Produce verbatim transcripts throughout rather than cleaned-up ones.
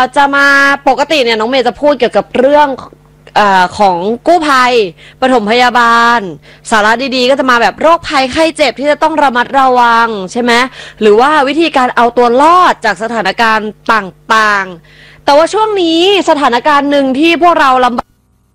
จะมาปกติเนี่ยน้องเมย์จะพูดเกี่ยวกับเรื่องเอ่อของกู้ภัยปฐมพยาบาลสาระดีๆก็จะมาแบบโรคภัยไข้เจ็บที่จะต้องระมัดระวังใช่ไหมหรือว่าวิธีการเอาตัวรอดจากสถานการณ์ต่างๆแต่ว่าช่วงนี้สถานการณ์หนึ่งที่พวกเราลำบาก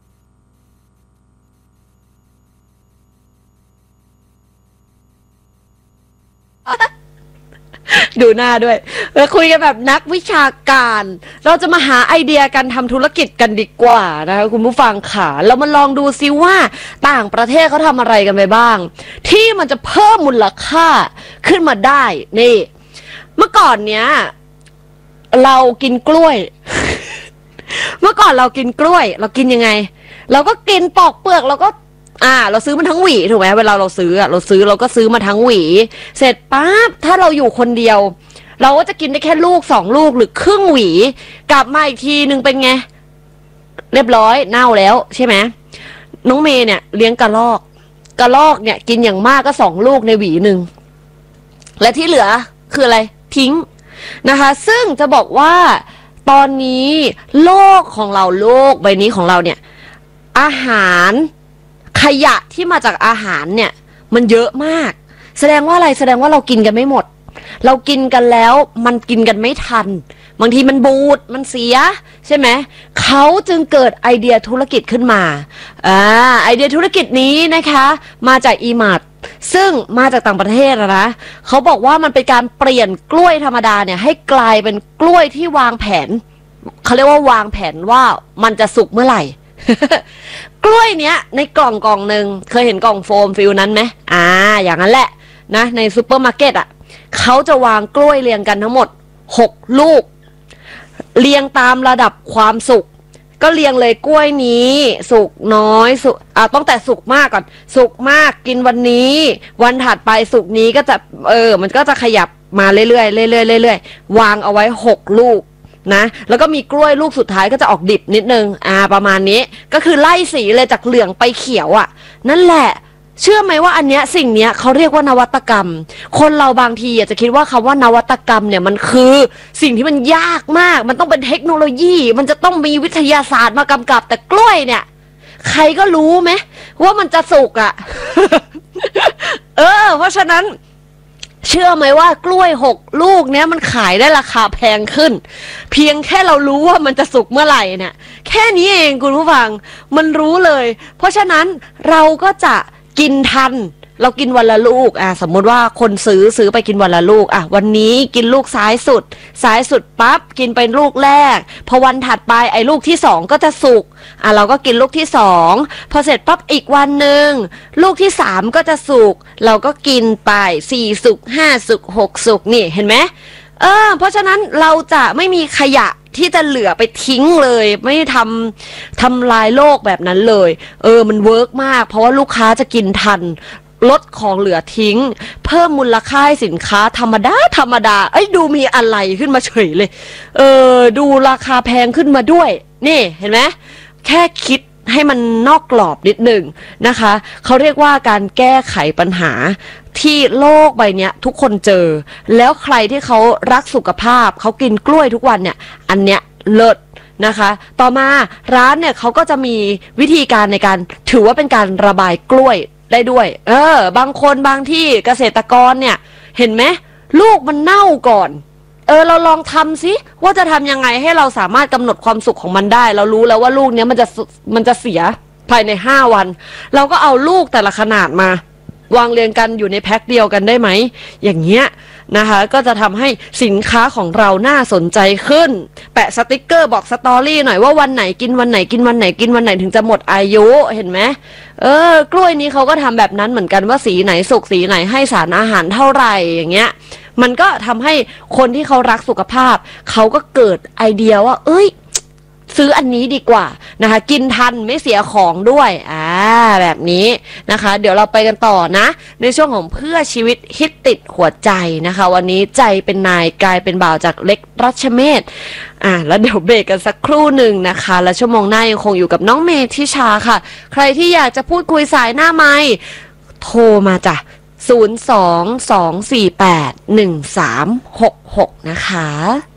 ดูหน้าด้วยเราคุยกันแบบนักวิชาการเราจะมาหาไอเดียการทำธุรกิจกันดีกว่านะคะคุณผู้ฟังค่ะแล้วมาลองดูซิว่าต่างประเทศเขาทำอะไรกันไปบ้างที่มันจะเพิ่มมูลค่าขึ้นมาได้นี่เมื่อก่อนเนี้ยเรากินกล้วย เมื่อก่อนเรากินกล้วยเรากินยังไงเราก็กินปอกเปลือกเราก็อ่าเราซื้อมันทั้งหวีถูกไหมเวลาเราซื้ออ่ะเราซื้อเราก็ซื้อมาทั้งหวีเสร็จปั๊บถ้าเราอยู่คนเดียวเราก็จะกินได้แค่ลูกสองลูกหรือครึ่งหวีกลับมาอีกทีนึงเป็นไงเรียบร้อยเน่าแล้วใช่ไหมน้องเมย์เนี่ยเลี้ยงกระรอกกระรอกเนี่ยกินอย่างมากก็สองลูกในหวีหนึ่งและที่เหลือคืออะไรทิ้งนะคะซึ่งจะบอกว่าตอนนี้โลกของเราโลกใบนี้ของเราเนี่ยอาหารขยะที่มาจากอาหารเนี่ยมันเยอะมากแสดงว่าอะไรแสดงว่าเรากินกันไม่หมดเรากินกันแล้วมันกินกันไม่ทันบางทีมันบูดมันเสียใช่ไหมเขาจึงเกิดไอเดียธุรกิจขึ้นมาอ่าไอเดียธุรกิจนี้นะคะมาจากอีมาร์ทซึ่งมาจากต่างประเทศนะเขาบอกว่ามันเป็นการเปลี่ยนกล้วยธรรมดาเนี่ยให้กลายเป็นกล้วยที่วางแผนเขาเรียกว่าวางแผนว่ามันจะสุกเมื่อไหร่ กล้วยเนี้ยในกล่องกล่องหนึ่งเคยเห็นกล่องโฟมฟิลนั้นไหมอ่าอย่างนั้นแหละนะในซูเปอร์มาร์เก็ตอ่ะเขาจะวางกล้วยเรียงกันทั้งหมดหกลูกเรียงตามระดับความสุกก็เรียงเลยกล้วยนี้สุกน้อยสุกอ่าต้องแต่สุกมากก่อนสุกมากกินวันนี้วันถัดไปสุกนี้ก็จะเออมันก็จะขยับมาเรื่อยๆเรื่อยๆเรื่อยๆวางเอาไว้หกลูกนะแล้วก็มีกล้วยลูกสุดท้ายก็จะออกดิบนิดนึงอ่าประมาณนี้ก็คือไล่สีเลยจากเหลืองไปเขียวอ่ะนั่นแหละเชื่อไหมว่าอันเนี้ยสิ่งเนี้ยเขาเรียกว่านวัตกรรมคนเราบางทีอาจจะคิดว่าคำว่านวัตกรรมเนี่ยมันคือสิ่งที่มันยากมากมันต้องเป็นเทคโนโลยีมันจะต้องมีวิทยาศาสตร์มากำกับแต่กล้วยเนี่ยใครก็รู้ไหมว่ามันจะสุกอ่ะ เออเพราะฉะนั้นเชื่อไหมว่ากล้วยหกลูกเนี้ยมันขายได้ราคาแพงขึ้นเพียงแค่เรารู้ว่ามันจะสุกเมื่อไหร่เนี่ยแค่นี้เองคุณผู้ฟังมันรู้เลยเพราะฉะนั้นเราก็จะกินทันเรากินวันละลูกอ่ะสมมติว่าคนซื้อซื้อไปกินวันละลูกอ่ะวันนี้กินลูกซ้ายสุดซ้ายสุดปั๊บกินไปลูกแรกพอวันถัดไปไอ้ลูกที่สองก็จะสุกอ่ะเราก็กินลูกที่สองพอเสร็จปั๊บอีกวันหนึ่งลูกที่สามก็จะสุกเราก็กินไปสี่สุกห้าสุกหกสุกนี่เห็นไหมเออเพราะฉะนั้นเราจะไม่มีขยะที่จะเหลือไปทิ้งเลยไม่ทำทำลายโลกแบบนั้นเลยเออมันเวิร์กมากเพราะว่าลูกค้าจะกินทันลดของเหลือทิ้งเพิ่มมูลค่าให้สินค้าธรรมดาธรรมดาเอ้ยดูมีอะไรขึ้นมาเฉยเลยเออดูราคาแพงขึ้นมาด้วยนี่เห็นไหมแค่คิดให้มันนอกกรอบนิดหนึ่งนะคะเขาเรียกว่าการแก้ไขปัญหาที่โลกใบนี้ทุกคนเจอแล้วใครที่เขารักสุขภาพเขากินกล้วยทุกวันเนี่ยอันเนี้ยเลิศนะคะต่อมาร้านเนี่ยเขาก็จะมีวิธีการในการถือว่าเป็นการระบายกล้วยได้ด้วยเออบางคนบางที่เกษตรกรเนี่ยเห็นไหมลูกมันเน่าก่อนเออเราลองทำสิว่าจะทำยังไงให้เราสามารถกำหนดความสุขของมันได้เรารู้แล้วว่าลูกเนี้ยมันจะมันจะเสียภายในห้าวันเราก็เอาลูกแต่ละขนาดมาวางเรียงกันอยู่ในแพ็คเดียวกันได้ไหมอย่างเงี้ยนะคะก็จะทำให้สินค้าของเราน่าสนใจขึ้นแปะสติกเกอร์บอกสตอรี่หน่อยว่าวันไหนกินวันไหนกินวันไหนกินวันไหนถึงจะหมดอายุเห็นไหมเออกล้วยนี้เขาก็ทำแบบนั้นเหมือนกันว่าสีไหนสุกสีไหนให้สารอาหารเท่าไหร่อย่างเงี้ยมันก็ทำให้คนที่เขารักสุขภาพเขาก็เกิดไอเดียว่าเอ้ยซื้ออันนี้ดีกว่านะคะกินทันไม่เสียของด้วยอ่าแบบนี้นะคะเดี๋ยวเราไปกันต่อนะในช่วงของเพื่อชีวิตฮิตติดหัวใจนะคะวันนี้ใจเป็นนายกลายเป็นบ่าวจากเล็กรัชเมศอ่าแล้วเดี๋ยวเบรกกันสักครู่หนึ่งนะคะแล้วชั่วโมงหน้ายังคงอยู่กับน้องเมธิชาค่ะใครที่อยากจะพูดคุยสายหน้าไมค์โทรมาจ้ะศูนย์ สอง สอง สี่ แปด หนึ่ง สาม หก หกนะคะ